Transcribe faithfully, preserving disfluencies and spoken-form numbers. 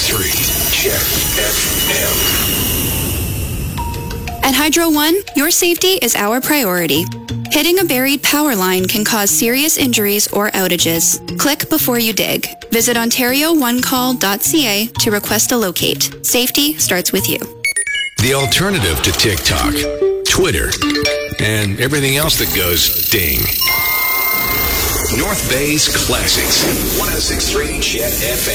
three, Chet F M. At Hydro One, your safety is our priority. Hitting a buried power line can cause serious injuries or outages. Click before you dig. Visit ontario one call dot c a to request a locate. Safety starts with you. The alternative to TikTok, Twitter, and everything else that goes ding. North Bay's Classics, one oh six point three Chet F M.